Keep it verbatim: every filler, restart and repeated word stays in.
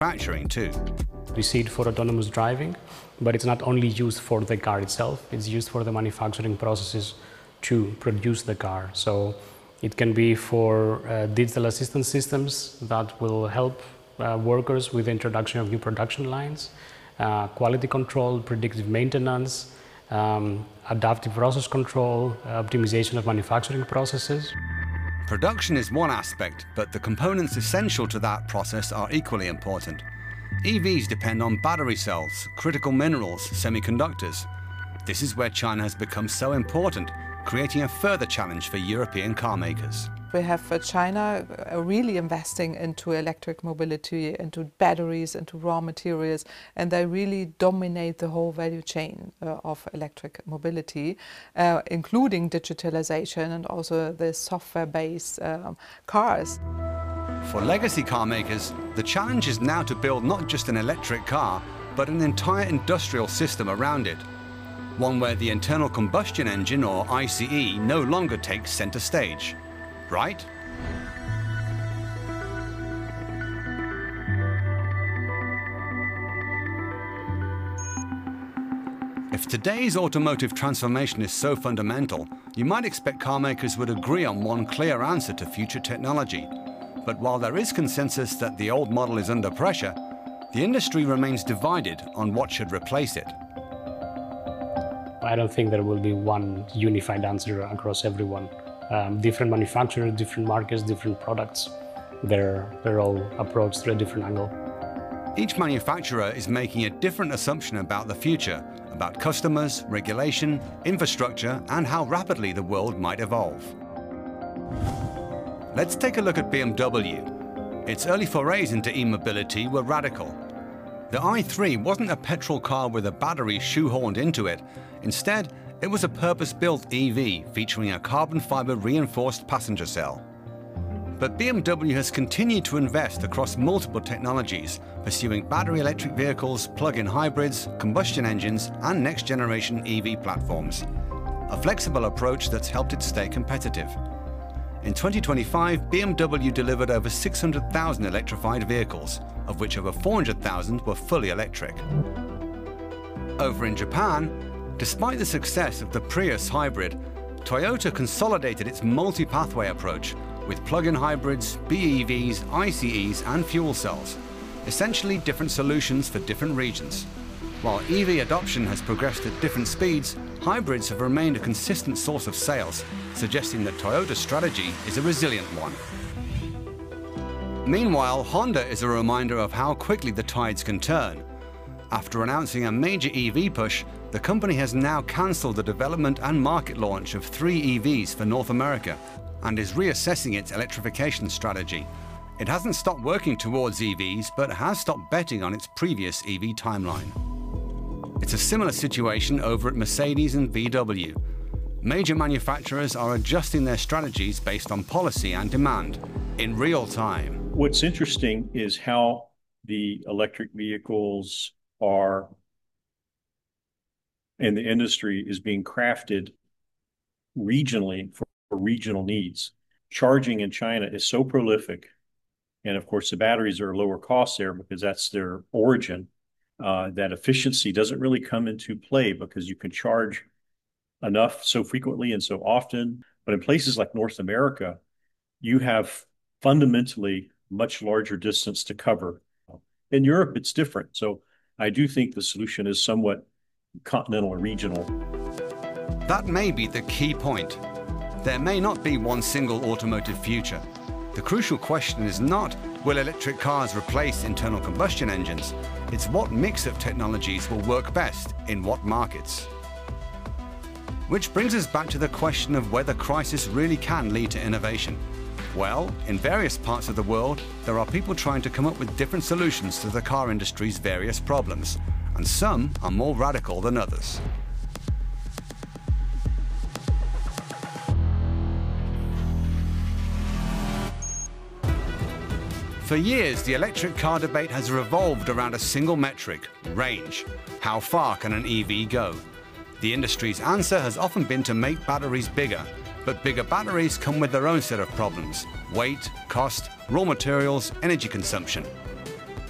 manufacturing too. We see it for autonomous driving, but it's not only used for the car itself, it's used for the manufacturing processes to produce the car. So it can be for uh, digital assistance systems that will help uh, workers with the introduction of new production lines, uh, quality control, predictive maintenance, um, adaptive process control, uh, optimization of manufacturing processes. Production is one aspect, but the components essential to that process are equally important. E Vs depend on battery cells, critical minerals, semiconductors. This is where China has become so important, creating a further challenge for European car makers. We have uh, China uh, really investing into electric mobility, into batteries, into raw materials, and they really dominate the whole value chain uh, of electric mobility, uh, including digitalization and also the software-based um, cars. For legacy car makers, the challenge is now to build not just an electric car, but an entire industrial system around it. One where the internal combustion engine, or I C E, no longer takes center stage. Right? If today's automotive transformation is so fundamental, you might expect car makers would agree on one clear answer to future technology. But while there is consensus that the old model is under pressure, the industry remains divided on what should replace it. I don't think there will be one unified answer across everyone. Um, different manufacturers, different markets, different products, they're, they're all approached through a different angle. Each manufacturer is making a different assumption about the future, about customers, regulation, infrastructure, and how rapidly the world might evolve. Let's take a look at B M W. Its early forays into e-mobility were radical. The i three wasn't a petrol car with a battery shoehorned into it. Instead, it was a purpose-built E V featuring a carbon fiber reinforced passenger cell. But B M W has continued to invest across multiple technologies, pursuing battery electric vehicles, plug-in hybrids, combustion engines, and next-generation E V platforms. A flexible approach that's helped it stay competitive. In twenty twenty-five, B M W delivered over six hundred thousand electrified vehicles, of which over four hundred thousand were fully electric. Over in Japan, despite the success of the Prius hybrid, Toyota consolidated its multi-pathway approach with plug-in hybrids, B E Vs, I C Es, and fuel cells, essentially different solutions for different regions. While E V adoption has progressed at different speeds, hybrids have remained a consistent source of sales, suggesting that Toyota's strategy is a resilient one. Meanwhile, Honda is a reminder of how quickly the tides can turn. After announcing a major E V push, the company has now cancelled the development and market launch of three E Vs for North America and is reassessing its electrification strategy. It hasn't stopped working towards E Vs, but has stopped betting on its previous E V timeline. It's a similar situation over at Mercedes and V W. Major manufacturers are adjusting their strategies based on policy and demand in real time. What's interesting is how the electric vehicles are, and the industry is being crafted regionally for, for regional needs. Charging in China is so prolific, and of course the batteries are lower cost there because that's their origin. Uh, that efficiency doesn't really come into play because you can charge enough so frequently and so often. But in places like North America, you have fundamentally much larger distance to cover. In Europe, it's different. So I do think the solution is somewhat continental or regional. That may be the key point. There may not be one single automotive future. The crucial question is not, will electric cars replace internal combustion engines? It's what mix of technologies will work best in what markets. Which brings us back to the question of whether crisis really can lead to innovation. Well, in various parts of the world, there are people trying to come up with different solutions to the car industry's various problems, and some are more radical than others. For years, the electric car debate has revolved around a single metric: range. How far can an E V go? The industry's answer has often been to make batteries bigger, but bigger batteries come with their own set of problems: weight, cost, raw materials, energy consumption.